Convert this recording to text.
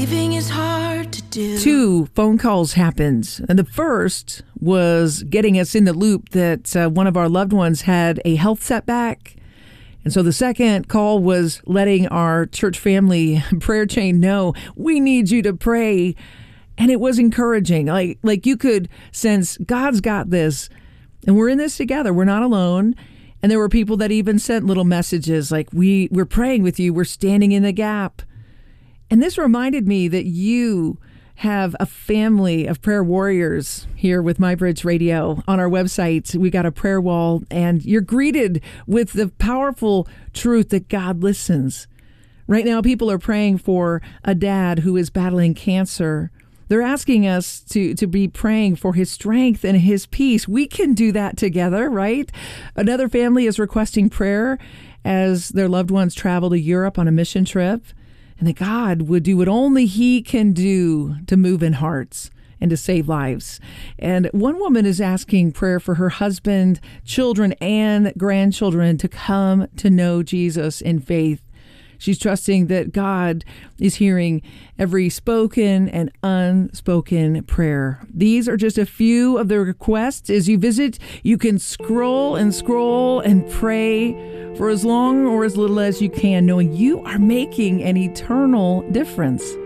Living is hard to do. 2 phone calls happened. And the first was getting us in the loop that one of our loved ones had a health setback. And so the second call was letting our church family prayer chain know, we need you to pray. And it was encouraging. Like you could sense God's got this. And we're in this together. We're not alone. And there were people that even sent little messages like, we're praying with you. We're standing in the gap. And this reminded me that you have a family of prayer warriors here with MyBridge Radio. On our website, we got a prayer wall, and you're greeted with the powerful truth that God listens. Right now, people are praying for a dad who is battling cancer. They're asking us to be praying for his strength and his peace. We can do that together, right? Another family is requesting prayer as their loved ones travel to Europe on a mission trip, and that God would do what only He can do to move in hearts and to save lives. And one woman is asking prayer for her husband, children, and grandchildren to come to know Jesus in faith. She's trusting that God is hearing every spoken and unspoken prayer. These are just a few of the requests. As you visit, you can scroll and pray for as long or as little as you can, knowing you are making an eternal difference.